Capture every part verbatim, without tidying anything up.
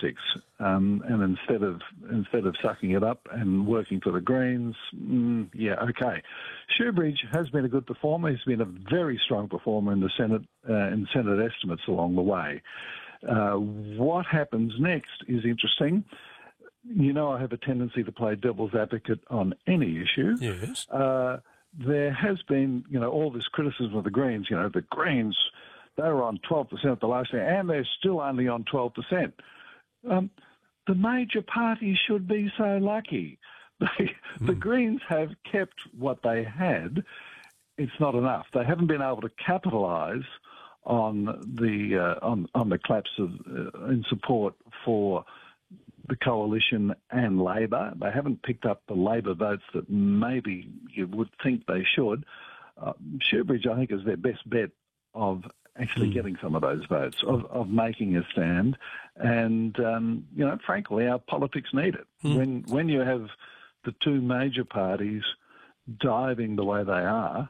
politics, um, and instead of instead of sucking it up and working for the Greens, mm, yeah, okay. Shoebridge has been a good performer. He's been a very strong performer in the Senate uh, in Senate estimates along the way. Uh, what happens next is interesting. You know, I have a tendency to play devil's advocate on any issue. Yes. Uh, there has been, you know, all this criticism of the Greens. You know, the Greens, they were on twelve percent at the last year, and they're still only on twelve percent. Um, the major parties should be so lucky. They, mm. The Greens have kept what they had. It's not enough. They haven't been able to capitalise on the uh, on on the collapse of uh, in support for the Coalition and Labor. They haven't picked up the Labor votes that maybe you would think they should. Uh, Shoebridge, I think, is their best bet of actually mm. getting some of those votes, of, of making a stand. And, um, you know, frankly, our politics need it. Mm. When, when you have the two major parties diving the way they are,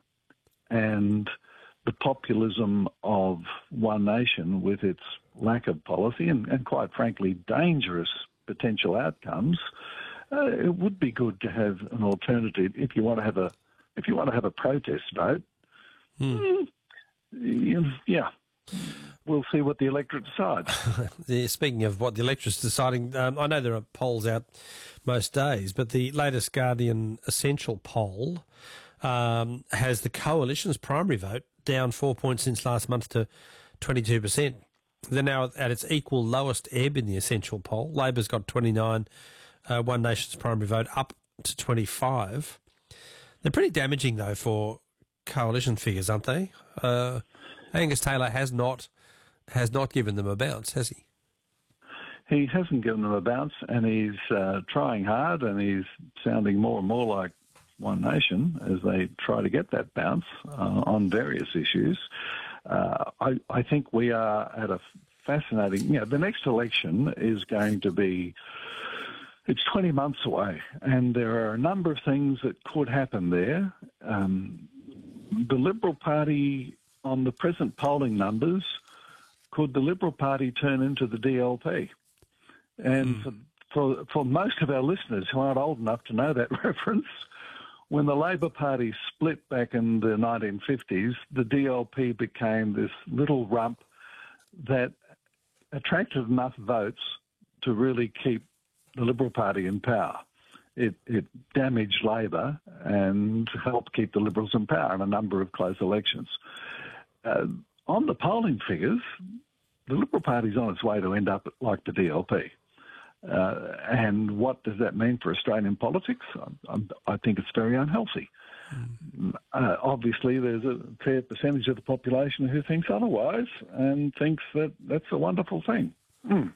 and the populism of One Nation with its lack of policy and, and quite frankly, dangerous potential outcomes, uh, it would be good to have an alternative if you want to have a if you want to have a protest vote. Hmm. Mm, yeah, we'll see what the electorate decides. Yeah, speaking of what the electorate's deciding, um, I know there are polls out most days, but the latest Guardian Essential poll um, has the Coalition's primary vote down four points since last month to twenty-two percent. They're now at its equal lowest ebb in the Essential poll. Labor's got twenty-nine, uh, One Nation's primary vote up to twenty-five. They're pretty damaging, though, for Coalition figures, aren't they? Uh, Angus Taylor has not has not given them a bounce, has he? He hasn't given them a bounce, and he's uh, trying hard, and he's sounding more and more like One Nation as they try to get that bounce uh, on various issues. Uh, I, I think we are at a fascinating, you know, the next election is going to be, it's twenty months away, and there are a number of things that could happen there. Um, the Liberal Party, on the present polling numbers, could the Liberal Party turn into the D L P? And mm. for, for, for most of our listeners who aren't old enough to know that reference, when the Labor Party split back in the nineteen fifties, the D L P became this little rump that attracted enough votes to really keep the Liberal Party in power. It, it damaged Labor and helped keep the Liberals in power in a number of close elections. Uh, on the polling figures, the Liberal Party's on its way to end up like the D L P. Uh, and what does that mean for Australian politics? I, I think it's very unhealthy. Mm. Uh, obviously, there's a fair percentage of the population who thinks otherwise and thinks that that's a wonderful thing. Mm.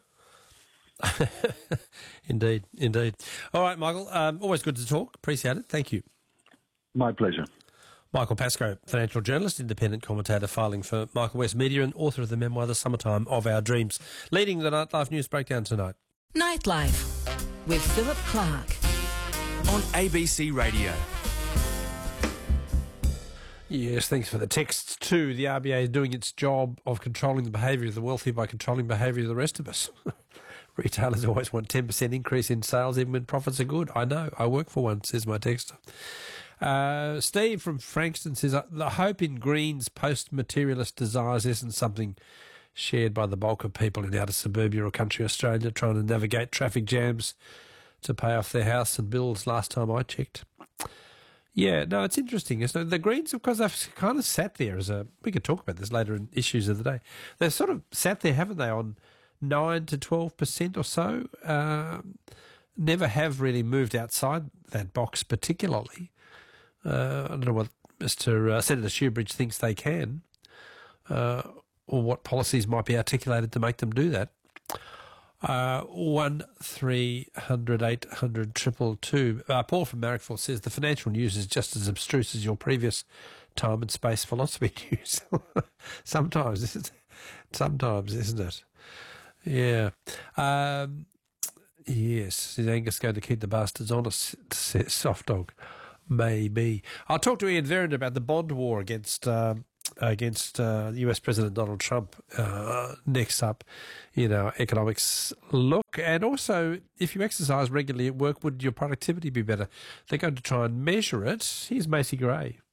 Indeed, indeed. All right, Michael, um, always good to talk. Appreciate it. Thank you. My pleasure. Michael Pascoe, financial journalist, independent commentator, filing for Michael West Media and author of the memoir The Summertime of Our Dreams, leading the Nightlife News Breakdown tonight. Nightlife with Philip Clark on A B C Radio. Yes, thanks for the texts too. The R B A is doing its job of controlling the behaviour of the wealthy by controlling behaviour of the rest of us. Retailers always want ten percent increase in sales even when profits are good. I know, I work for one, says my texter. Uh, Steve from Frankston says, the hope in Greens post-materialist desires isn't something shared by the bulk of people in outer suburbia or country Australia trying to navigate traffic jams to pay off their house and bills last time I checked. Yeah, no, it's interesting. Isn't it? The Greens, of course, they've kind of sat there as a... We could talk about this later in issues of the day. They've sort of sat there, haven't they, on nine to twelve percent or so. Uh, never have really moved outside that box particularly. Uh, I don't know what Mister Uh, Senator Shoebridge thinks they can. Uh or what policies might be articulated to make them do that. Uh, one three hundred eight hundred triple two. Uh, Paul from Marrickville says the financial news is just as abstruse as your previous time and space philosophy news. Sometimes, isn't it? Sometimes, isn't it? Yeah. Um, yes. Is Angus going to keep the bastards honest? Says Soft Dog. Maybe. I'll talk to Ian Verrett about the bond war against... Um, against uh, U S President Donald Trump uh, next up in our economics look. And also, if you exercise regularly at work, would your productivity be better? They're going to try and measure it. Here's Macy Gray.